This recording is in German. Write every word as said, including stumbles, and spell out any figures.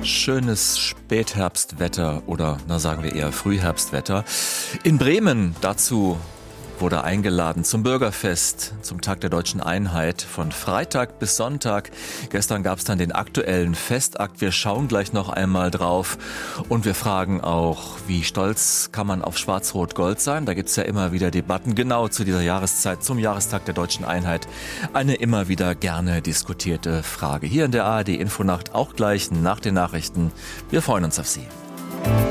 Schönes Spätherbstwetter oder, na sagen wir eher Frühherbstwetter. In Bremen dazu wurde eingeladen zum Bürgerfest, zum Tag der Deutschen Einheit von Freitag bis Sonntag. Gestern gab es dann den aktuellen Festakt. Wir schauen gleich noch einmal drauf und wir fragen auch, wie stolz kann man auf Schwarz-Rot-Gold sein? Da gibt es ja immer wieder Debatten, genau zu dieser Jahreszeit, zum Jahrestag der Deutschen Einheit. Eine immer wieder gerne diskutierte Frage. Hier in der A R D Infonacht, auch gleich nach den Nachrichten. Wir freuen uns auf Sie.